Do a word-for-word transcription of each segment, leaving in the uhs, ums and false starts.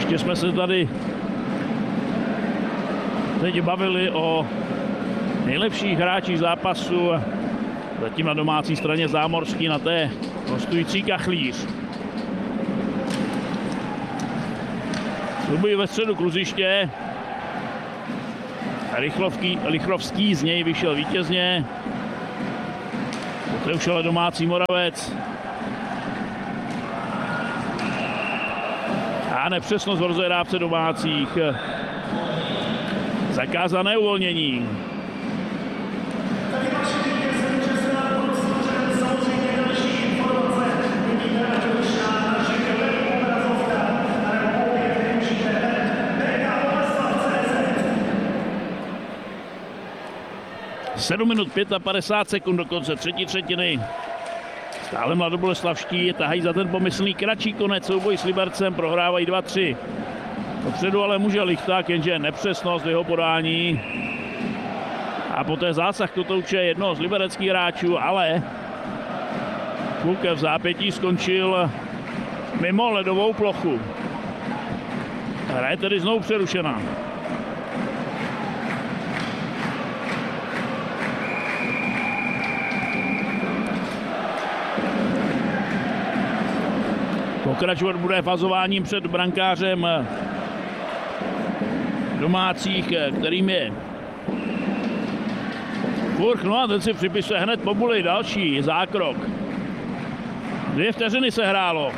Ještě jsme se tady teď bavili o nejlepších hráčích zápasu. Zatím na domácí straně Zámorský, na té hostující Kachlíř. Souboj ve středu kluziště. Rychlovský, Lichrovský z něj vyšel vítězně. Poté už ale domácí Moravec. A nepřesnost v rozehrávce domácích. Zakázané uvolnění. sedm minut padesát pět sekund do konce třetí třetiny. Stále mladoboleslavští tahají za ten pomyslný kratší konec. Souboj s Libercem, prohrávají dva tři. Dopředu ale může Lichták, jenže nepřesnost v jeho podání. A poté zásah Kotouče jednoho z libereckých hráčů, ale kluk v zápětí skončil mimo ledovou plochu. Hra je tedy znovu přerušena. Pokračovat bude fazováním před brankářem domácích, kterým je Furch. No a ten si připisuje hned po buli další zákrok. Dvě vteřiny se hrálo.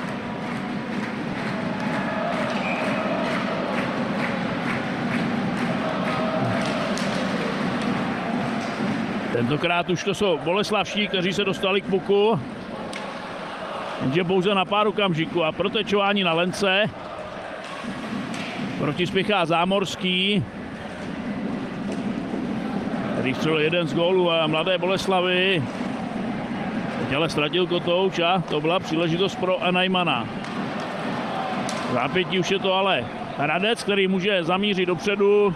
Tentokrát už to jsou boleslavští, kteří se dostali k puku. Jenže pouze na pár okamžiků a protečování na lence. Protispěchá Zámorský, který střelil jeden z gólů a Mladé Boleslavy. Teď ale ztratil Kotouč a to byla příležitost pro Najmana. Zápětí už je to ale Hradec, který může zamířit dopředu.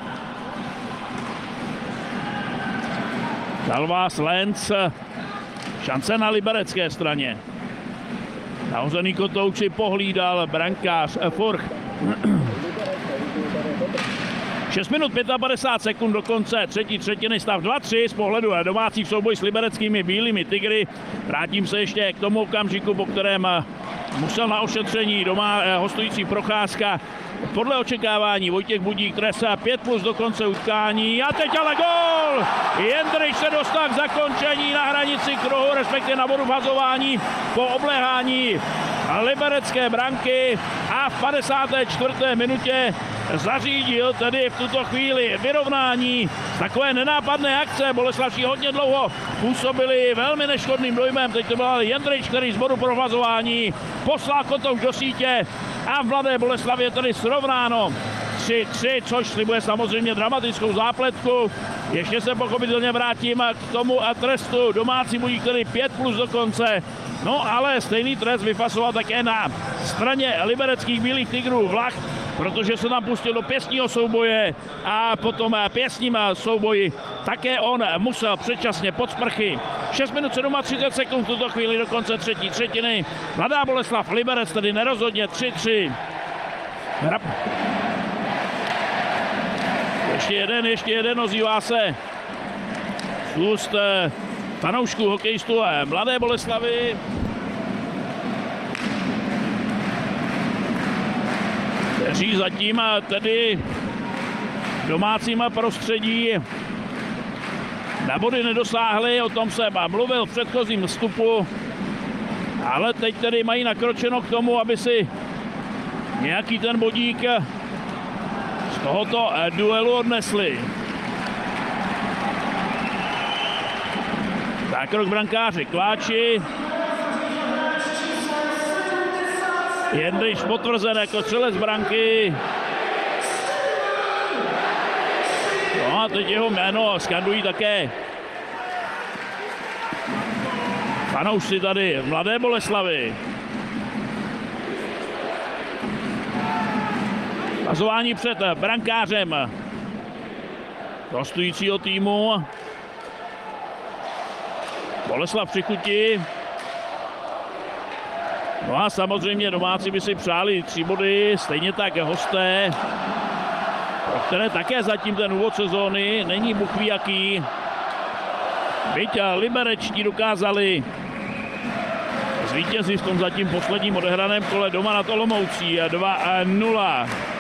Dalvás, Lenz, šance na liberecké straně. Nahozený Kotouči pohlídal brankář Furch. šest minut padesát pět sekund do konce třetí třetiny, stav dva tři z pohledu domácích souboj s libereckými Bílými Tygry. Vrátím se ještě k tomu okamžiku, po kterém musel na ošetření doma hostující Procházka. Podle očekávání Vojtěch Budík tresa pět plus do konce utkání a teď ale gól! Jendryš se dostal k zakončení na hranici kruhu, respektive na bodu vazování po obléhání liberecké branky a v padesáté čtvrté minutě zařídil tedy v tuto chvíli vyrovnání z takové nenápadné akce. Boleslavští hodně dlouho působili velmi neškodným dojmem. Teď to byl ale Jendryš, který z bodu provazování poslal Kotouč do sítě a v Mladé Boleslavě tedy srovnáno tři tři, což slibuje samozřejmě dramatickou zápletku. Ještě se pochopitelně vrátím k tomu a trestu domácí Budík, který pět plus do konce. No ale stejný trest vyfasoval také na straně libereckých Bílých Tygrů Vlach, protože se tam pustil do pěstního souboje a potom pěstním souboji také on musel předčasně pod sprchy. šest minut třicet sedm sekund v tuto chvíli do konce třetí třetiny. Mladá Boleslav, Liberec tedy nerozhodně tři tři. Hrab. Ještě jeden, ještě jeden, ozývá se z úst fanoušků hokejistů Mladé Boleslavy. Kteří zatím tedy domácím prostředí na body nedosáhli, o tom jsem mluvil v předchozím vstupu, ale teď tedy mají nakročeno k tomu, aby si nějaký ten bodík z tohoto duelu odnesli. Zákrok brankáři Kláči. Jendryš potvrzen jako střelec branky. No a teď jeho jméno skandují také fanoušci tady v Mladé Boleslavy. Vazování před brankářem hostujícího týmu. Boleslav při chuti. No a samozřejmě domácí by si přáli tři body, stejně tak hosté, pro které také zatím ten úvod sezóny není bůh ví jaký. Byť liberečtí dokázali zvítězit v tom zatím posledním odehraném kole doma nad Olomoucí dva nula.